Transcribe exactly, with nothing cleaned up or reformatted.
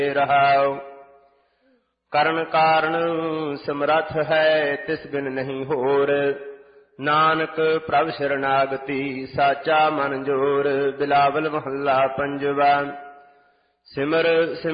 ਰਹਾਉ। ਕਰਨ ਕਾਰਨ ਸਮਰੱਥ ਹੈ ਤਿਸ ਬਿਨ ਨਹੀਂ ਹੋਰ। ਨਾਨਕ ਪ੍ਰਭ ਸ਼ਰਨਾਗਤੀ ਸਾਚਾ ਮਨ ਜੋਰ। ਬਿਲਾਵਲ ਮਹੱਲਾ ਪੰਜਵਾ। ਸਿਮਰ